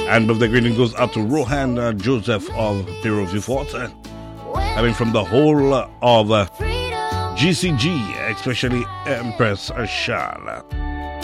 And birthday greeting goes out to Rohan Joseph of Pero Fort. Having from the whole of GCG, especially Empress Charles.